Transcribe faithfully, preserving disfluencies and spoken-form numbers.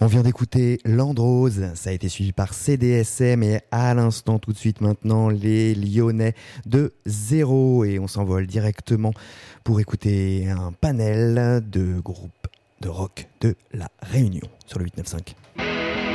On vient d'écouter Landrose, ça a été suivi par C D S M et à l'instant tout de suite maintenant les Lyonnais de Zéro et on s'envole directement pour écouter un panel de groupes de rock de La Réunion sur le huit neuf cinq.